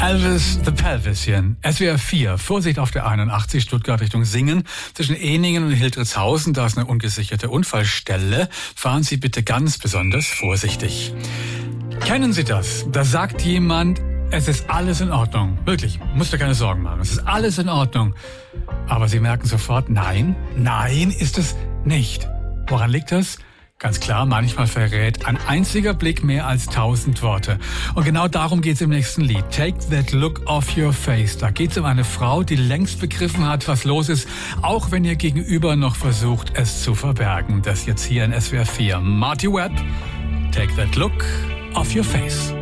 Elvis the Pelvisian, SWR 4, Vorsicht auf der 81 Stuttgart Richtung Singen. Zwischen Ehningen und Hildritzhausen, da ist eine ungesicherte Unfallstelle. Fahren Sie bitte ganz besonders vorsichtig. Kennen Sie das? Da sagt jemand, es ist alles in Ordnung. Wirklich, musst du keine Sorgen machen. Es ist alles in Ordnung. Aber Sie merken sofort, nein, ist es nicht. Woran liegt das? Ganz klar, manchmal verrät ein einziger Blick mehr als 1000 Worte. Und genau darum geht's im nächsten Lied. Take that look off your face. Da geht's um eine Frau, die längst begriffen hat, was los ist, auch wenn ihr Gegenüber noch versucht, es zu verbergen. Das jetzt hier in SWR 4. Marty Webb, Take that look off your face.